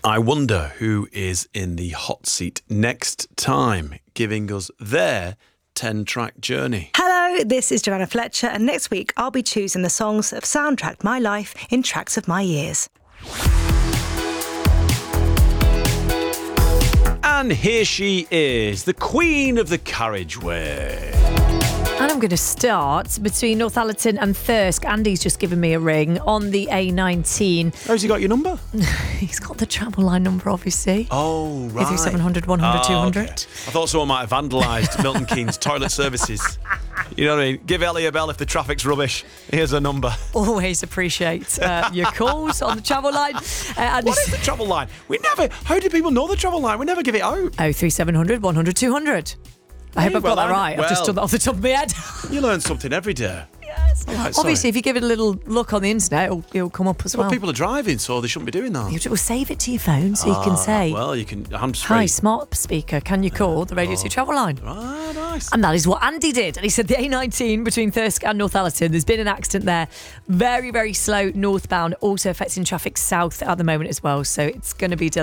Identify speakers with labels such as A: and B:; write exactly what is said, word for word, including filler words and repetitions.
A: I wonder who is in the hot seat next time, giving us their ten-track journey.
B: Hello, this is Joanna Fletcher, and next week I'll be choosing the songs that have soundtracked my life in Tracks of My Years.
A: And here she is, the queen of the carriageway.
C: And I'm going to start between Northallerton and Thirsk. Andy's just given me a ring on the A nineteen.
A: How's he got your number?
C: He's got the travel line number, obviously.
A: Oh, right.
C: Either seven hundred, one hundred,
A: oh,
C: two hundred.
A: Okay. I thought someone might have vandalised Milton Keynes toilet services. You know what I mean? Give Ellie a bell if the traffic's rubbish. Here's a number.
C: Always appreciate uh, your calls on the travel line. Uh, and
A: what is the travel line? We never... How do people know the travel line? We never give it out.
C: oh three seven hundred, one hundred, two hundred. I
A: Hey,
C: hope I've
A: well,
C: got that
A: I'm-
C: right.
A: well-
C: I've just done that off the top of my head.
A: You learn something every day.
C: Yes.
A: All right,
C: Obviously,
A: sorry.
C: if you give it a little look on the internet, it'll, it'll come up as
A: Well,
C: well.
A: people are driving, so they shouldn't be doing that.
C: You will save it to your phone so you can
A: Ah,
C: say,
A: Well, you can... hands-free.
C: hi, smart speaker, can you call the Radio two travel line?
A: Ah, nice.
C: And that is what Andy did. And he said the A nineteen between Thirsk and Northallerton, there's been an accident there. Very, very slow northbound, also affecting traffic south at the moment as well. So it's going to be delayed.